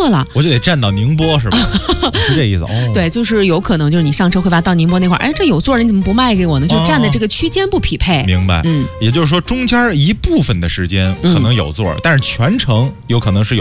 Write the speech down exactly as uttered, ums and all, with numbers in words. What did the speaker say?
错了， 我就得站到宁波是吧？是这意思哦。 对，就是有可能就是你上车会发到宁波那块儿，哎，这有座儿你怎么不卖给我呢？就站的这个区间不匹配。 明白， 嗯， 也就是说中间一部分的时间可能有座，但是全程有可能是有